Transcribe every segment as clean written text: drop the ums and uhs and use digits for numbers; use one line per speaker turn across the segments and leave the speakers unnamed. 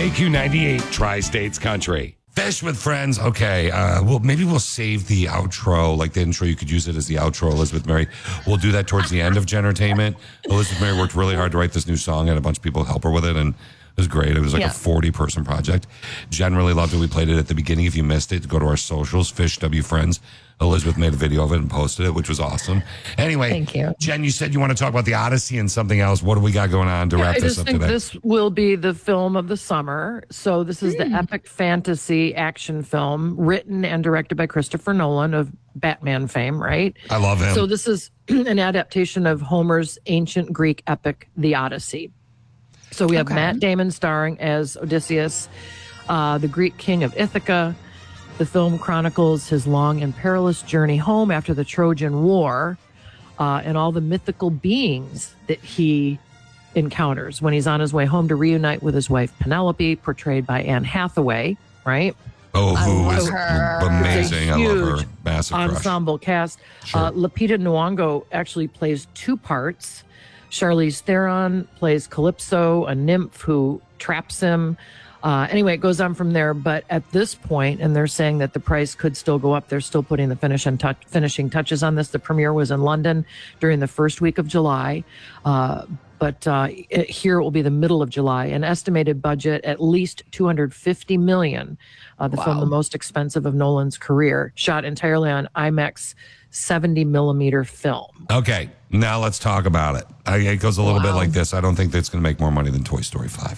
KQ98, Tri-States Country. Fish with Friends. Okay, well, maybe we'll save the outro, like the intro. You could use it as the outro, Elizabeth Mary. We'll do that towards the end of Gentertainment. Elizabeth Mary worked really hard to write this new song, and a bunch of people help her with it, and it was great. It was like a 40-person project. Jen really loved it. We played it at the beginning. If you missed it, go to our socials, Fish W Friends. Elizabeth made a video of it and posted it, which was awesome. Anyway,
thank you.
Jen, you said you want to talk about the Odyssey and something else. What do we got going on to wrap this up today?
I just think this will be the film of the summer. So this is the epic fantasy action film written and directed by Christopher Nolan of Batman fame, right?
I love him.
So this is an adaptation of Homer's ancient Greek epic, The Odyssey. So we have Matt Damon starring as Odysseus, the Greek king of Ithaca. The film chronicles his long and perilous journey home after the Trojan War and all the mythical beings that he encounters when he's on his way home to reunite with his wife Penelope, portrayed by Anne Hathaway, right?
Oh, who is amazing. I love her. Massive
ensemble cast. Sure. Lupita Nyong'o actually plays two parts. Charlize Theron plays Calypso, a nymph who traps him. Anyway, it goes on from there. But at this point, and they're saying that the price could still go up. They're still putting the finishing touches on this. The premiere was in London during the first week of July. But here it will be the middle of July. An estimated budget, at least $250 million. The film, the most expensive of Nolan's career, shot entirely on IMAX 70 millimeter film.
Okay, now let's talk about it. It goes a little bit like this. I don't think that's going to make more money than Toy Story 5.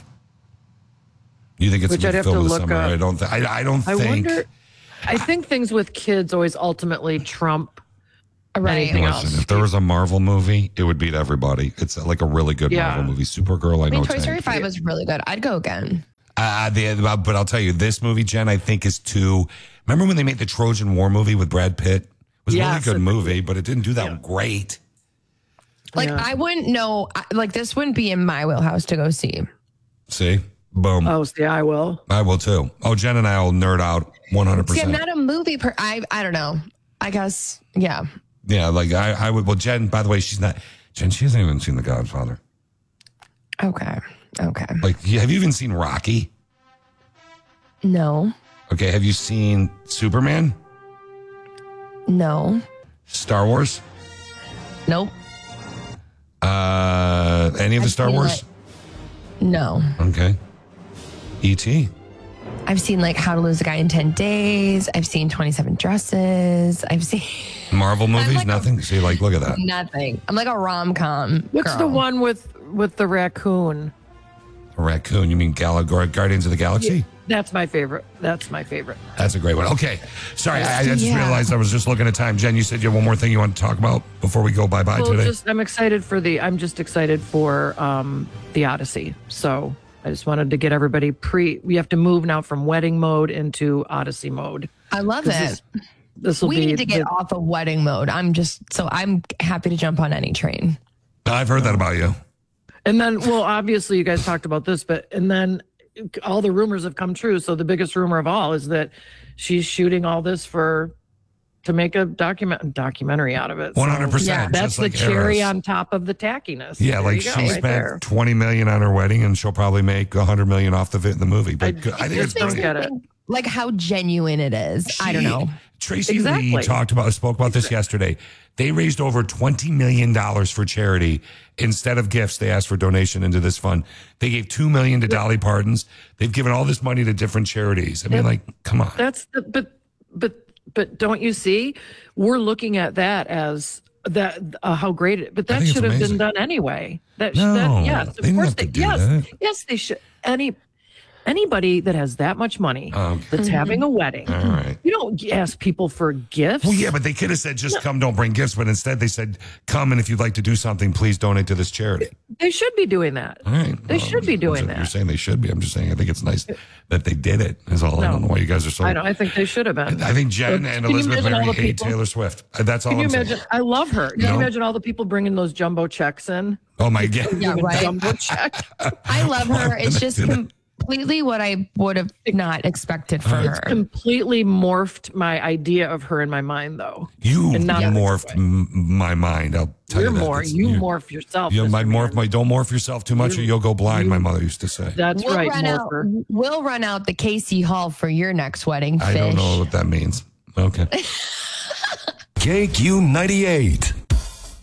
You think it's going to be filmed this summer? I don't think.
I think things with kids always ultimately trump anything else.
If there was a Marvel movie, it would beat everybody. It's like a really good Marvel movie. Supergirl, I know.
Toy Story 5 was really good. I'd go again.
But I'll tell you, this movie, Jen, I think is too. Remember when they made the Trojan War movie with Brad Pitt? It was a really good movie, but it didn't do that great.
Like, I wouldn't know. Like, this wouldn't be in my wheelhouse to go see.
See? Boom.
Oh, see, I will.
I will too. Oh, Jen and I will nerd out 100%.
See, I'm not a movie I don't know. I guess, yeah.
Yeah, like I would. Well, Jen, by the way, she hasn't even seen The Godfather.
Okay.
Like, have you even seen Rocky?
No.
Okay, have you seen Superman?
No.
Star Wars?
Nope.
Any of the Star Wars?
No.
Okay. E.T.?
I've seen like How to Lose a Guy in 10 Days. I've seen 27 Dresses. I've seen
Marvel movies. Like nothing. See, like, look at that.
Nothing. I'm like a rom-com.
What's the one with the raccoon?
A raccoon? You mean Guardians of the Galaxy?
Yeah, that's my favorite. That's
a great one. Okay. Sorry, I just realized I was just looking at time. Jen, you said you had one more thing you want to talk about before we go bye-bye today?
I'm just excited for the Odyssey. So I just wanted to get everybody we have to move now from wedding mode into Odyssey mode.
I love it. We need to get off of wedding mode. I'm happy to jump on any train.
I've heard that about you.
And then, well, obviously you guys talked about this, and then all the rumors have come true. So the biggest rumor of all is that she's shooting all this to make a documentary out of it.
100%.
Yeah, that's the cherry on top of the tackiness.
Yeah, like she spent $20 million on her wedding, and she'll probably make $100 million off the Movie. But I think it's brilliant.
Like how genuine it is. I don't know.
Tracy Lee spoke about this yesterday. They raised over $20 million for charity. Instead of gifts, they asked for donation into this fund. They gave $2 million to Dolly Partons. They've given all this money to different charities. I mean, like, come on.
But don't you see? We're looking at that as that how great it. But that should have been done anyway. Yes, of course yes, they should. Anybody that has that much money that's having a wedding, you don't ask people for gifts.
Well, yeah, but they could have said, just come, don't bring gifts. But instead they said, come, and if you'd like to do something, please donate to this charity.
They should be doing that.
All right.
They should be doing that.
You're saying they should be. I'm just saying I think it's nice that they did it. Is all. I don't know why you guys are so.
I think they should have been.
I think Jen and Elizabeth Mary hate Taylor Swift. That's all I'm saying.
Imagine? I love her. Can you imagine all the people bringing those jumbo checks in?
Oh, my God.
Yeah, right.
Jumbo check.
I love her. It's just completely what I would have not expected for her.
Completely morphed my idea of her in my mind, though.
You morphed my mind. I'll tell you that.
You morph yourself.
You might don't morph yourself too much or you'll go blind, my mother used to say.
That's right, morpher.
We'll run out the Casey Hall for your next wedding, Fish.
I don't know what that means. Okay.
KQ98.